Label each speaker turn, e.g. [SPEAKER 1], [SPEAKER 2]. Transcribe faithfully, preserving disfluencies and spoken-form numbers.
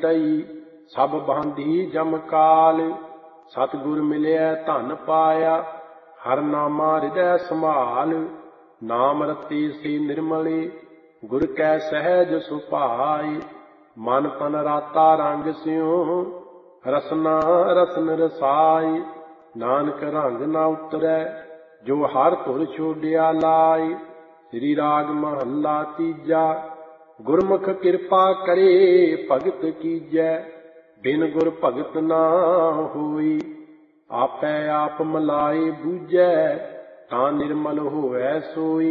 [SPEAKER 1] ਛੂਟਈ ਸਭ ਬਾਂਧੀ ਜਮ ਕਾਲ। ਸਤਿਗੁਰ ਮਿਲਿਆ ਧਨ ਪਾਇਆ ਹਰ ਨਾਮਾ ਹਿਰਦੈ ਸੰਭਾਲ। ਨਾਮ ਰਤੀ ਸੀ ਨਿਰਮਲੀ ਗੁਰ ਕੈ ਸਹਿਜ ਸੁਭਾਈ। ਮਨ ਤਨ ਰਾਤਾ ਰੰਗ ਸਿਉ ਰਸਨਾ ਰਸਨ ਰਸਾਈ। ਨਾਨਕ ਰੰਗ ਨਾ ਉਤਰੈ ਜੋ ਹਰ ਧੁਰ ਛੋਡਿਆ ਲਾਈ। ਸ੍ਰੀ ਰਾਗ ਮਹੱਲਾ ਤੀਜਾ। ਗੁਰਮੁਖ ਕਿਰਪਾ ਕਰੇ ਭਗਤ ਕੀਜੈ ਬਿਨ ਗੁਰ ਭਗਤ ਨਾ ਹੋਈ। ਆਪੈ ਆਪ ਮਲਾਏ ਬੂਝੈ ਤਾਂ ਨਿਰਮਲ ਹੋਵੈ ਸੋਈ।